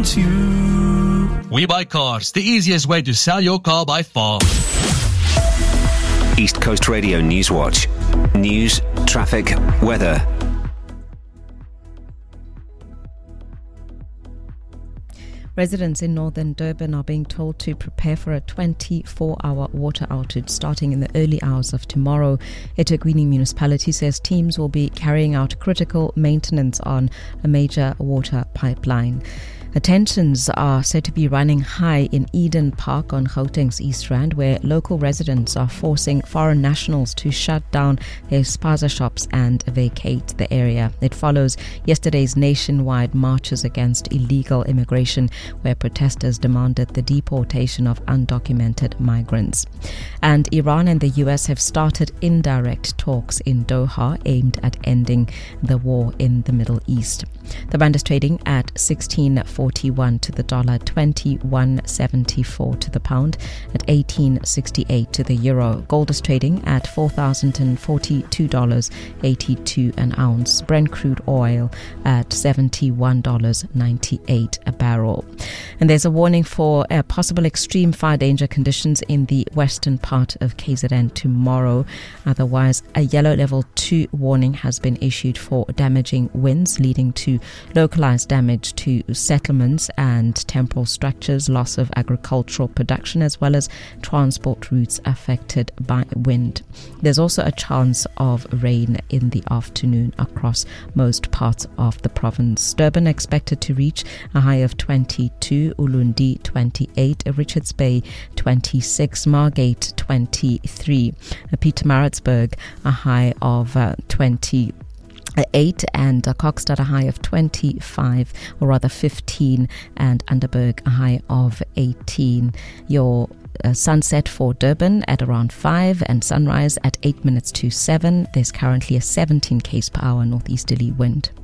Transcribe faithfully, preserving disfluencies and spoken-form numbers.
wants you. We Buy Cars, the easiest way to sell your car by far. East Coast Radio News Watch. News, traffic, weather. Residents in northern Durban are being told to prepare for a twenty-four hour water outage starting in the early hours of tomorrow. eThekwini Municipality says teams will be carrying out critical maintenance on a major water pipeline. Tensions are said to be running high in Eden Park on Gauteng's East Rand, where local residents are forcing foreign nationals to shut down their spaza shops and vacate the area. It follows yesterday's nationwide marches against illegal immigration, where protesters demanded the deportation of undocumented migrants. And Iran and the U S have started indirect talks in Doha aimed at ending the war in the Middle East. The rand is trading at sixteen forty-one to the dollar, twenty-one seventy-four to the pound, at eighteen sixty-eight to the euro. Gold is trading at four thousand forty-two dollars and eighty-two cents an ounce. Brent crude oil at seventy-one dollars and ninety-eight cents a barrel. And there's a warning for uh, possible extreme fire danger conditions in the western part of K Z N tomorrow. Otherwise, a yellow level two warning has been issued for damaging winds, leading to localized damage to settlements and temporal structures, loss of agricultural production, as well as transport routes affected by wind. There's also a chance of rain in the afternoon across most parts of the province. Durban expected to reach a high of twenty-two, Ulundi twenty-eight, Richards Bay twenty-six, Margate twenty-three, Pietermaritzburg a high of uh, twenty. eight, and uh, Kokstad a high of twenty-five, or rather fifteen, and Underberg a high of eighteen. Your uh, sunset for Durban at around five, and sunrise at eight minutes to seven. There's currently a seventeen k's per hour northeasterly wind.